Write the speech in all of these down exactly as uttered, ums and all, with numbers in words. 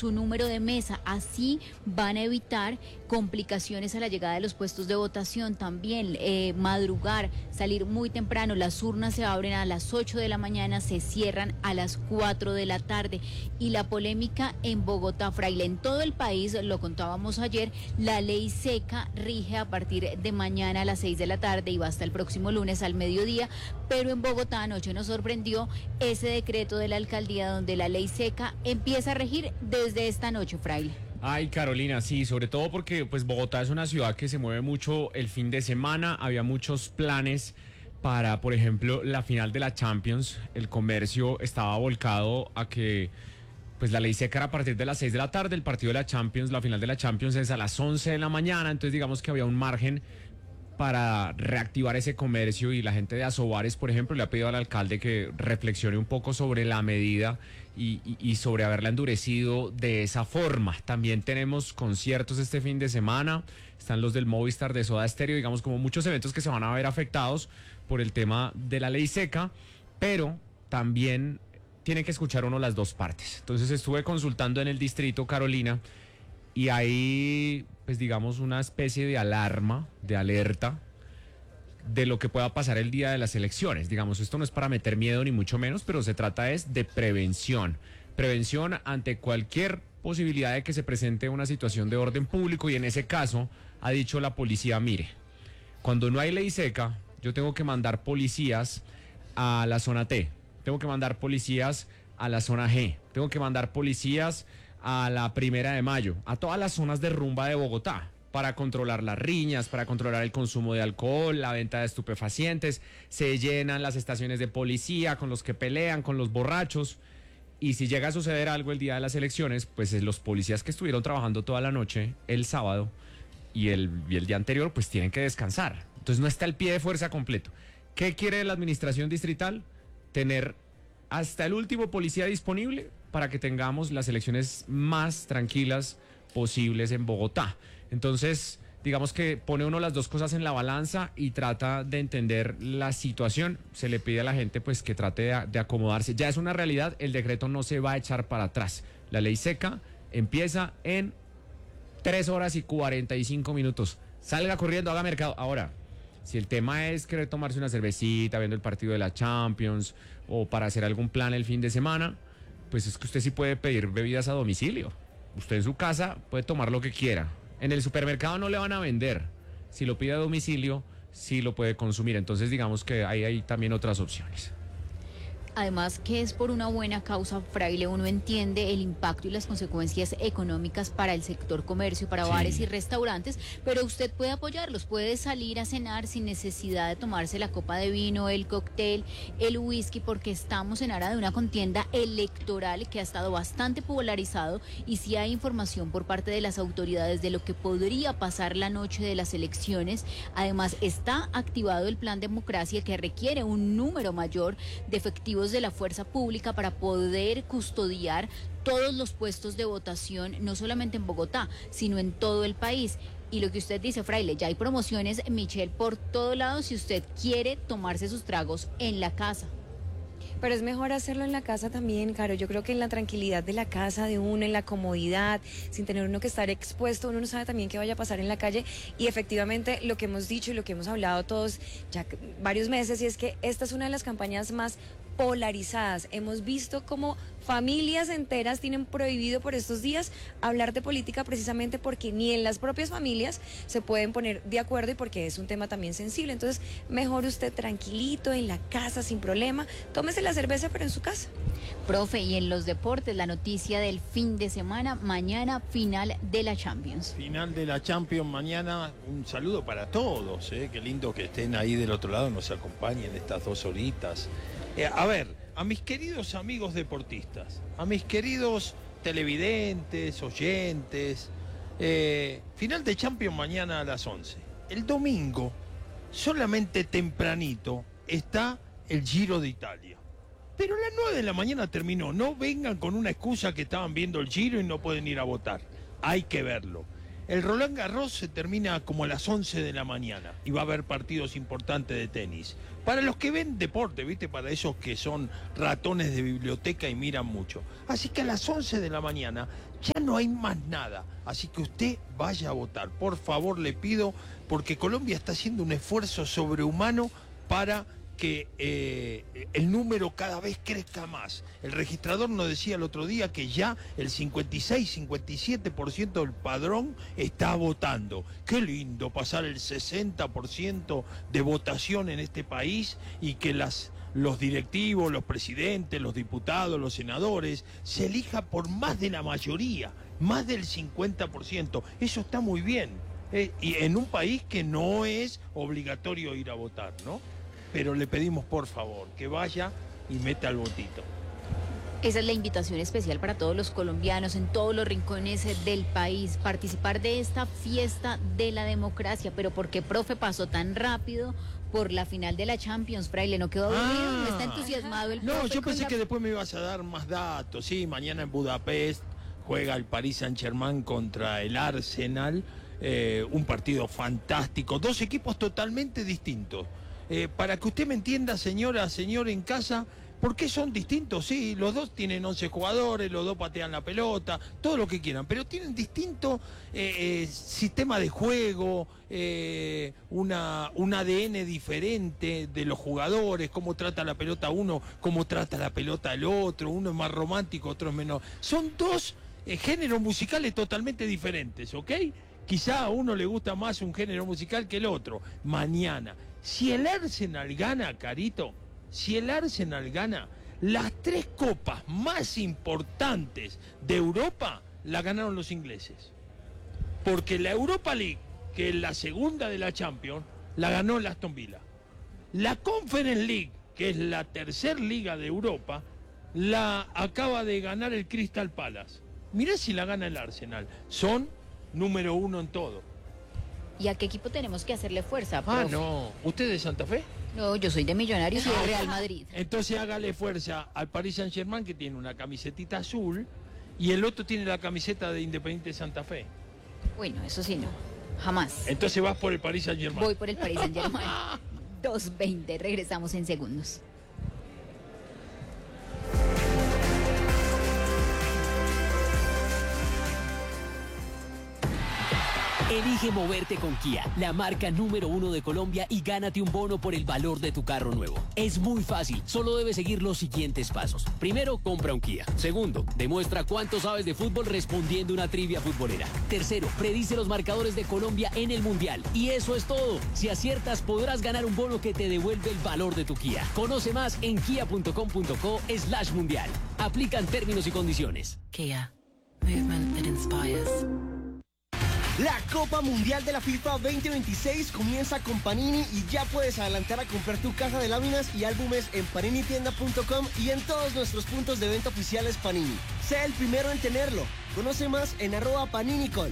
su número de mesa. Así van a evitar complicaciones a la llegada de los puestos de votación. También eh, madrugar, salir muy temprano. Las urnas se abren a las ocho de la mañana, se cierran a las cuatro de la tarde. Y la polémica en Bogotá, Fraile, en todo el país, lo contábamos ayer, la ley seca rige a partir de mañana a las seis de la tarde y va hasta el próximo lunes al mediodía, pero en Bogotá anoche nos sorprendió ese decreto de la alcaldía donde la ley seca empieza a regir desde esta noche, Fraile. Ay, Carolina, sí, sobre todo porque pues Bogotá es una ciudad que se mueve mucho el fin de semana, había muchos planes para, por ejemplo, la final de la Champions. El comercio estaba volcado a que pues la ley seca era a partir de las seis de la tarde, el partido de la Champions, la final de la Champions es a las once de la mañana, entonces digamos que había un margen para reactivar ese comercio, y la gente de Asobares, por ejemplo, le ha pedido al alcalde que reflexione un poco sobre la medida y, y, y sobre haberla endurecido de esa forma. También tenemos conciertos este fin de semana, están los del Movistar, de Soda Stereo, digamos como muchos eventos que se van a ver afectados por el tema de la ley seca, pero también tiene que escuchar uno las dos partes. Entonces estuve consultando en el distrito, Carolina, y hay, pues digamos, una especie de alarma, de alerta de lo que pueda pasar el día de las elecciones. Digamos, esto no es para meter miedo ni mucho menos, pero se trata es de prevención. Prevención ante cualquier posibilidad de que se presente una situación de orden público, y en ese caso ha dicho la policía, mire, cuando no hay ley seca, yo tengo que mandar policías a la zona T, tengo que mandar policías a la zona G, tengo que mandar policías a la Primera de Mayo, a todas las zonas de rumba de Bogotá, para controlar las riñas, para controlar el consumo de alcohol, la venta de estupefacientes. Se llenan las estaciones de policía con los que pelean, con los borrachos, y si llega a suceder algo el día de las elecciones, pues los policías que estuvieron trabajando toda la noche, el sábado y el, y el día anterior, pues tienen que descansar. Entonces no está el pie de fuerza completo. ¿Qué quiere la administración distrital? Tener hasta el último policía disponible para que tengamos las elecciones más tranquilas posibles en Bogotá. Entonces, digamos que pone uno las dos cosas en la balanza y trata de entender la situación. Se le pide a la gente pues que trate de, de acomodarse. Ya es una realidad, el decreto no se va a echar para atrás. La ley seca empieza en tres horas y cuarenta y cinco minutos. Salga corriendo, haga mercado. Ahora, si el tema es querer tomarse una cervecita viendo el partido de la Champions o para hacer algún plan el fin de semana, pues es que usted sí puede pedir bebidas a domicilio. Usted en su casa puede tomar lo que quiera. En el supermercado no le van a vender. Si lo pide a domicilio, sí lo puede consumir. Entonces digamos que ahí hay también otras opciones. Además que es por una buena causa, Fraile, uno entiende el impacto y las consecuencias económicas para el sector comercio, para bares sí. y restaurantes, pero usted puede apoyarlos, puede salir a cenar sin necesidad de tomarse la copa de vino, el cóctel, el whisky, porque estamos en aras de una contienda electoral que ha estado bastante polarizado, y si hay información por parte de las autoridades de lo que podría pasar la noche de las elecciones. Además está activado el plan Democracia, que requiere un número mayor de efectivos de la fuerza pública para poder custodiar todos los puestos de votación, no solamente en Bogotá, sino en todo el país. Y lo que usted dice, Fraile, ya hay promociones, Michelle, por todo lado si usted quiere tomarse sus tragos en la casa. Pero es mejor hacerlo en la casa también, Caro. Yo creo que en la tranquilidad de la casa de uno, en la comodidad, sin tener uno que estar expuesto, uno no sabe también qué vaya a pasar en la calle. Y efectivamente lo que hemos dicho y lo que hemos hablado todos ya varios meses, y es que esta es una de las campañas más polarizadas. Hemos visto cómo familias enteras tienen prohibido por estos días hablar de política, precisamente porque ni en las propias familias se pueden poner de acuerdo y porque es un tema también sensible. Entonces, mejor usted tranquilito, en la casa, sin problema, tómese la cerveza, pero en su casa. Profe, y en los deportes, la noticia del fin de semana, mañana final de la Champions. Final de la Champions mañana, un saludo para todos, ¿eh? Qué lindo que estén ahí del otro lado, nos acompañen estas dos horitas. Eh, a ver, a mis queridos amigos deportistas, a mis queridos televidentes, oyentes, eh, final de Champions mañana a las once. El domingo, solamente tempranito, está el Giro de Italia. Pero a las nueve de la mañana terminó. No vengan con una excusa que estaban viendo el Giro y no pueden ir a votar. Hay que verlo. El Roland Garros se termina como a las once de la mañana y va a haber partidos importantes de tenis. Para los que ven deporte, ¿viste? Para esos que son ratones de biblioteca y miran mucho. Así que a las once de la mañana Ya no hay más nada. Así que usted vaya a votar. Por favor, le pido, porque Colombia está haciendo un esfuerzo sobrehumano para que eh, el número cada vez crezca más. El registrador nos decía el otro día que ya el cincuenta y seis, cincuenta y siete por ciento del padrón está votando. Qué lindo pasar el sesenta por ciento de votación en este país y que las, los directivos, los presidentes, los diputados, los senadores se elija por más de la mayoría, más del cincuenta por ciento. Eso está muy bien. Eh, y en un país que no es obligatorio ir a votar, ¿no? Pero le pedimos por favor que vaya y meta el votito. Esa es la invitación especial para todos los colombianos en todos los rincones del país, participar de esta fiesta de la democracia. Pero ¿por qué, profe, pasó tan rápido por la final de la Champions? Fraile, ¿no quedó aburrido? Ah, ¿No está entusiasmado el profe? No, yo pensé la... que después me ibas a dar más datos. Sí, mañana en Budapest juega el Paris Saint-Germain contra el Arsenal. Eh, un partido fantástico. Dos equipos totalmente distintos. Eh, para que usted me entienda, señora, señor en casa, ¿por qué son distintos? Sí, los dos tienen once jugadores, los dos patean la pelota, todo lo que quieran, pero tienen distinto eh, eh, sistema de juego, eh, una, un A D N diferente de los jugadores, cómo trata la pelota uno, cómo trata la pelota el otro, uno es más romántico, otro es menos. Son dos eh, géneros musicales totalmente diferentes, ¿ok? Quizá a uno le gusta más un género musical que el otro. Mañana. Si el Arsenal gana, Carito, si el Arsenal gana, las tres copas más importantes de Europa la ganaron los ingleses. Porque la Europa League, que es la segunda de la Champions, la ganó el Aston Villa. La Conference League, que es la tercera liga de Europa, la acaba de ganar el Crystal Palace. Mirá si la gana el Arsenal. Son número uno en todo. ¿Y a qué equipo tenemos que hacerle fuerza, Ah, profe? no. ¿Usted es de Santa Fe? No, yo soy de Millonarios y de Real Madrid. Entonces hágale fuerza al Paris Saint-Germain, que tiene una camisetita azul, y el otro tiene la camiseta de Independiente Santa Fe. Bueno, eso sí no, jamás. Entonces vas por el Paris Saint-Germain. Voy por el Paris Saint-Germain. dos veinte, regresamos en segundos. Elige moverte con Kia, la marca número uno de Colombia, y gánate un bono por el valor de tu carro nuevo. Es muy fácil, solo debes seguir los siguientes pasos. Primero, compra un Kia. Segundo, demuestra cuánto sabes de fútbol respondiendo una trivia futbolera. Tercero, predice los marcadores de Colombia en el Mundial. Y eso es todo. Si aciertas, podrás ganar un bono que te devuelve el valor de tu Kia. Conoce más en kia punto com punto co slash mundial. Aplican términos y condiciones. Kia. Movement that inspires. La Copa Mundial de la FIFA veinte veintiséis comienza con Panini y ya puedes adelantar a comprar tu caja de láminas y álbumes en panini tienda punto com y en todos nuestros puntos de venta oficiales Panini. Sea el primero en tenerlo. Conoce más en arroba paninicol.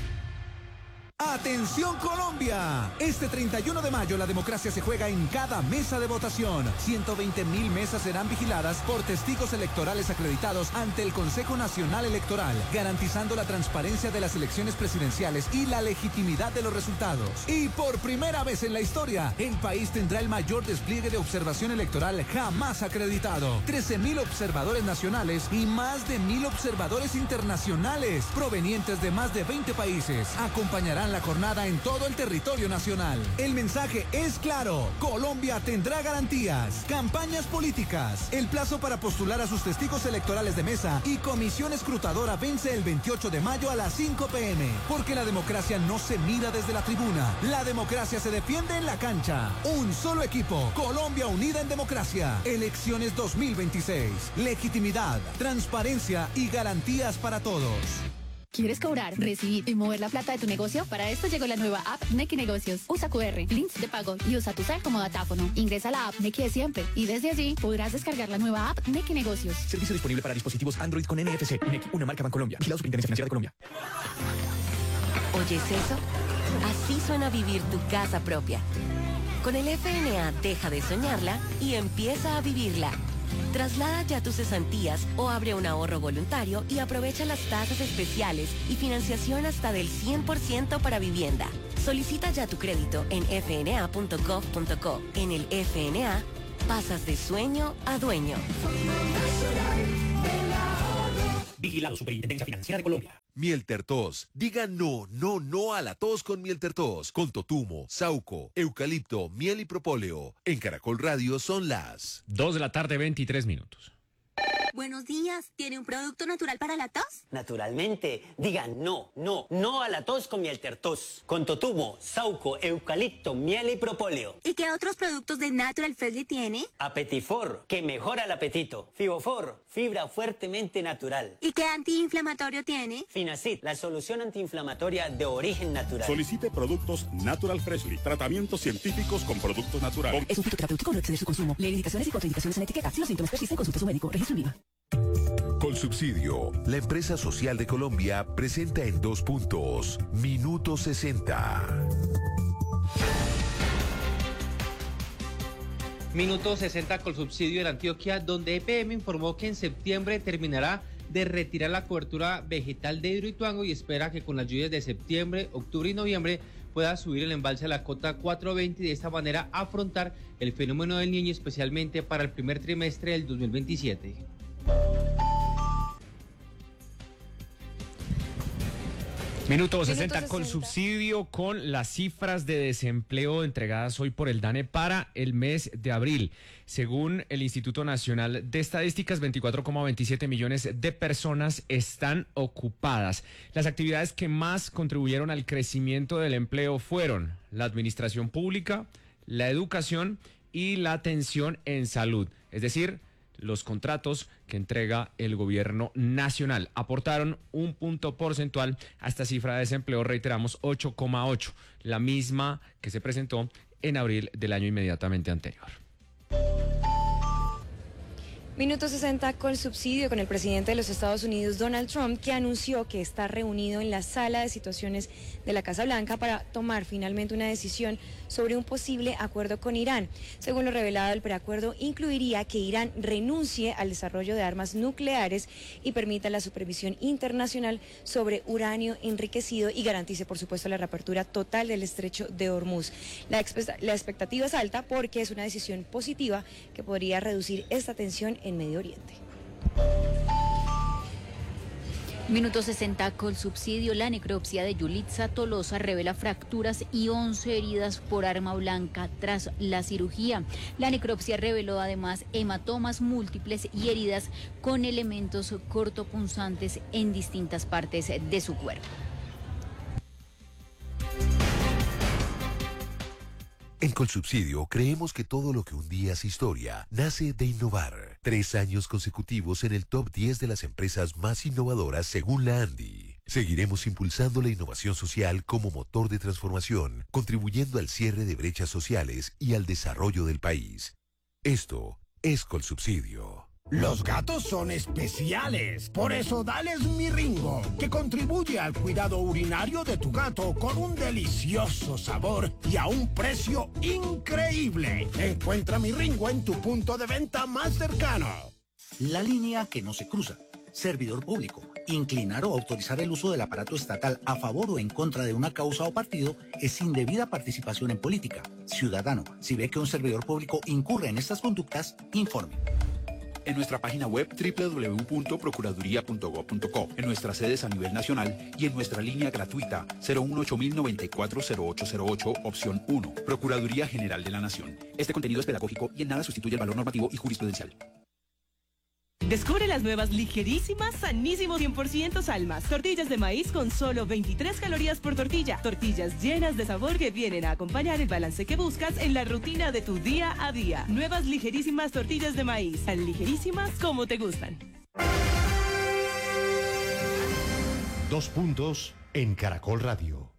¡Atención Colombia! Este treinta y uno de mayo la democracia se juega en cada mesa de votación. ciento veinte mil mesas serán vigiladas por testigos electorales acreditados ante el Consejo Nacional Electoral, garantizando la transparencia de las elecciones presidenciales y la legitimidad de los resultados. Y por primera vez en la historia, el país tendrá el mayor despliegue de observación electoral jamás acreditado. trece mil observadores nacionales y más de mil observadores internacionales, provenientes de más de veinte países, acompañarán la jornada en todo el territorio nacional. El mensaje es claro: Colombia tendrá garantías, campañas políticas. El plazo para postular a sus testigos electorales de mesa y comisión escrutadora vence el veintiocho de mayo a las cinco pe eme, porque la democracia no se mira desde la tribuna, la democracia se defiende en la cancha. Un solo equipo, Colombia unida en democracia. Elecciones dos mil veintiséis. Legitimidad, transparencia y garantías para todos. ¿Quieres cobrar, recibir y mover la plata de tu negocio? Para esto llegó la nueva app Nequi Negocios. Usa cu erre, links de pago y usa tu cel como datáfono. Ingresa a la app Nequi de siempre y desde allí podrás descargar la nueva app Nequi Negocios. Servicio disponible para dispositivos Android con N F C. Nequi, una marca Bancolombia. Vigilado Superintendencia Financiera de Colombia. ¿Oyes eso? Así suena vivir tu casa propia. Con el F N A deja de soñarla y empieza a vivirla. Traslada ya tus cesantías o abre un ahorro voluntario y aprovecha las tasas especiales y financiación hasta del cien por ciento para vivienda. Solicita ya tu crédito en efe ene a punto gov punto co. En el F N A, pasas de sueño a dueño. Vigilado Superintendencia Financiera de Colombia. Mieltertos. Diga no, no, no a la tos con Mieltertos. Con totumo, sauco, eucalipto, miel y propóleo. En Caracol Radio son las dos de la tarde, veintitrés minutos. Buenos días. ¿Tiene un producto natural para la tos? Naturalmente. Digan no, no, no a la tos con Mieltertos. Con totumo, sauco, eucalipto, miel y propóleo. ¿Y qué otros productos de Natural Freshly tiene? Apetifor, que mejora el apetito. Fibofor, fibra fuertemente natural. ¿Y qué antiinflamatorio tiene? Finacid, la solución antiinflamatoria de origen natural. Solicite productos Natural Freshly. Tratamientos científicos con productos naturales. Es un fitoterapéutico, no excede su consumo. Lee indicaciones y contraindicaciones en etiqueta. Si los síntomas persisten, consulte a su médico. Registro en Viva. Colsubsidio, la empresa social de Colombia, presenta en dos puntos, Minuto sesenta. Minuto sesenta Colsubsidio en Antioquia, donde E P M informó que en septiembre terminará de retirar la cobertura vegetal de Hidroituango y espera que con las lluvias de septiembre, octubre y noviembre pueda subir el embalse a la cota cuatrocientos veinte y de esta manera afrontar el fenómeno del Niño, especialmente para el primer trimestre del dos mil veintisiete. Minuto sesenta con subsidio con las cifras de desempleo entregadas hoy por el DANE para el mes de abril. Según el Instituto Nacional de Estadísticas, veinticuatro coma veintisiete millones de personas están ocupadas. Las actividades que más contribuyeron al crecimiento del empleo fueron la administración pública, la educación y la atención en salud, es decir, los contratos que entrega el gobierno nacional. Aportaron un punto porcentual a esta cifra de desempleo, reiteramos, ocho coma ocho, la misma que se presentó en abril del año inmediatamente anterior. Minuto sesenta con subsidio con el presidente de los Estados Unidos, Donald Trump, que anunció que está reunido en la sala de situaciones de la Casa Blanca para tomar finalmente una decisión sobre un posible acuerdo con Irán. Según lo revelado, el preacuerdo incluiría que Irán renuncie al desarrollo de armas nucleares y permita la supervisión internacional sobre uranio enriquecido y garantice, por supuesto, la reapertura total del estrecho de Hormuz. La, la expectativa es alta porque es una decisión positiva que podría reducir esta tensión en Medio Oriente. Minuto sesenta con subsidio. La necropsia de Yulitza Tolosa revela fracturas y once heridas por arma blanca tras la cirugía. La necropsia reveló además hematomas múltiples y heridas con elementos cortopunzantes en distintas partes de su cuerpo. En Colsubsidio creemos que todo lo que un día es historia nace de innovar. Tres años consecutivos en el top diez de las empresas más innovadoras según la ANDI. Seguiremos impulsando la innovación social como motor de transformación, contribuyendo al cierre de brechas sociales y al desarrollo del país. Esto es Colsubsidio. Los gatos son especiales, por eso dales Mi Ringo, que contribuye al cuidado urinario de tu gato con un delicioso sabor y a un precio increíble. Encuentra Mi Ringo en tu punto de venta más cercano. La línea que no se cruza. Servidor público. Inclinar o autorizar el uso del aparato estatal a favor o en contra de una causa o partido es indebida participación en política. Ciudadano, si ve que un servidor público incurre en estas conductas, informe. En nuestra página web doble u doble u doble u punto procuraduría punto gob punto co, en nuestras sedes a nivel nacional y en nuestra línea gratuita cero uno ocho mil noventa y cuatro cero ocho cero ocho, opción uno. Procuraduría General de la Nación. Este contenido es pedagógico y en nada sustituye el valor normativo y jurisprudencial. Descubre las nuevas ligerísimas, sanísimos cien por ciento Salmas. Tortillas de maíz con solo veintitrés calorías por tortilla. Tortillas llenas de sabor que vienen a acompañar el balance que buscas en la rutina de tu día a día. Nuevas ligerísimas tortillas de maíz. Tan ligerísimas como te gustan. Dos puntos en Caracol Radio.